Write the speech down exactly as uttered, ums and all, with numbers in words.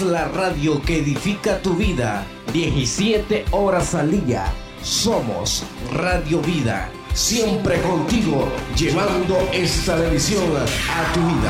La radio que edifica tu vida, diecisiete horas al día. Somos Radio Vida, siempre contigo, llevando esta bendición a tu vida.